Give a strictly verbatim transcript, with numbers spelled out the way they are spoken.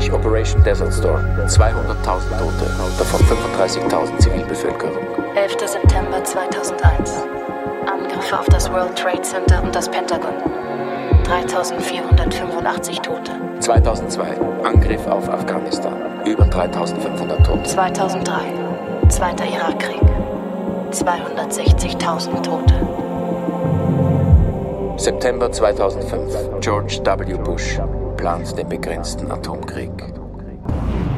zweitausendzweiundzwanzig Operation Desert Storm. zweihunderttausend Tote, davon fünfunddreißigtausend Zivilbevölkerung. elfter September zweitausendeins. Angriffe auf das World Trade Center und das Pentagon. dreitausendvierhundertfünfundachtzig Tote. zweitausendzwei Angriff auf Afghanistan. Über dreitausendfünfhundert Tote. zweitausenddrei. Zweiter Irakkrieg. zweihundertsechzigtausend Tote. September zweitausendfünf. George W. Bush plant den begrenzten Atomkrieg.